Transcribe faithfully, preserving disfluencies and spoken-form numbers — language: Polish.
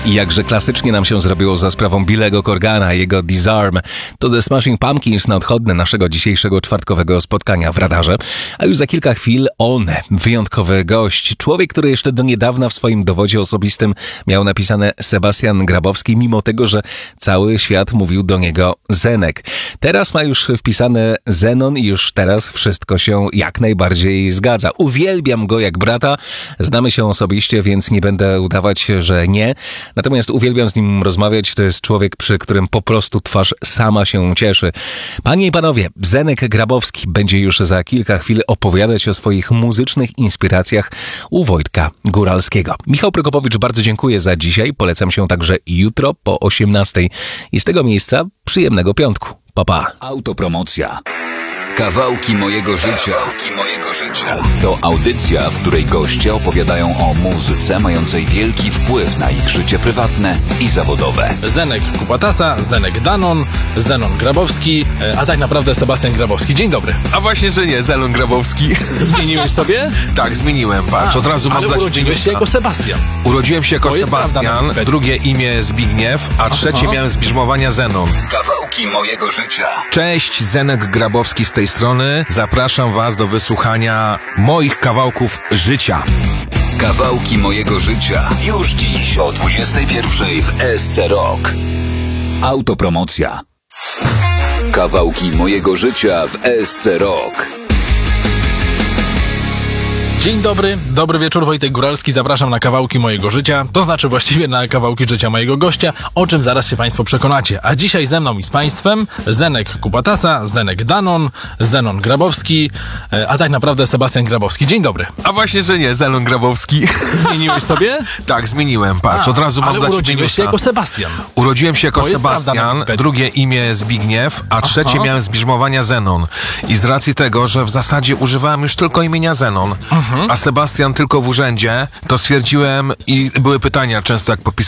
I jakże klasycznie nam się zrobiło za sprawą Billego Corgana i jego Disarm. To The Smashing Pumpkins na odchodne naszego dzisiejszego czwartkowego spotkania w radarze. A już za kilka chwil on, wyjątkowy gość. Człowiek, który jeszcze do niedawna w swoim dowodzie osobistym miał napisane Sebastian Grabowski, mimo tego, że cały świat mówił do niego Zenek. Teraz ma już wpisane Zenon i już teraz wszystko się jak najbardziej zgadza. Uwielbiam go jak brata. Znamy się osobiście, więc nie będę udawać, że nie. Natomiast uwielbiam z nim rozmawiać. To jest człowiek, przy którym po prostu twarz sama się cieszy. Panie i panowie, Zenek Grabowski będzie już za kilka chwil opowiadać o swoich muzycznych inspiracjach u Wojtka Góralskiego. Michał Prokopowicz, bardzo dziękuję za dzisiaj. Polecam się także jutro po osiemnastej. I z tego miejsca przyjemnego piątku. Pa, pa. Autopromocja. Kawałki mojego życia. Kawałki mojego życia. To audycja, w której goście opowiadają o muzyce mającej wielki wpływ na ich życie prywatne i zawodowe. Zenek Kupatasa, Zenek Danon, Zenon Grabowski, a tak naprawdę Sebastian Grabowski. Dzień dobry. A właśnie, że nie, Zenon Grabowski. Zmieniłeś sobie? Tak, zmieniłem, patrz, A, od razu mam ale dla urodziłeś się jako Sebastian. Urodziłem się jako Sebastian, drugie imię Zbigniew, a trzecie Aha. miałem z bierzmowania Zenon. Kawałki mojego życia. Cześć, Zenek Grabowski z tej strony. Zapraszam was do wysłuchania moich kawałków życia. Kawałki mojego życia. Już dziś o dwudziestej pierwszej w S C Rock. Autopromocja. Kawałki mojego życia w S C Rock. Dzień dobry, dobry wieczór, Wojtek Góralski, zapraszam na kawałki mojego życia, to znaczy właściwie na kawałki życia mojego gościa, o czym zaraz się państwo przekonacie. A dzisiaj ze mną i z państwem Zenek Kupatasa, Zenek Danon, Zenon Grabowski, a tak naprawdę Sebastian Grabowski. Dzień dobry. A właśnie, że nie, Zenon Grabowski. Zmieniłeś sobie? Tak, zmieniłem, patrz, A, od razu mam ale dla ciebie urodziłeś się newsa. jako Sebastian. Urodziłem się jako To jest prawda na Sebastian, Wikipedii. drugie imię Zbigniew, a trzecie Aha. miałem z bierzmowania Zenon. I z racji tego, że w zasadzie używałem już tylko imienia Zenon, a Sebastian tylko w urzędzie, to stwierdziłem i były pytania często jak podpisałem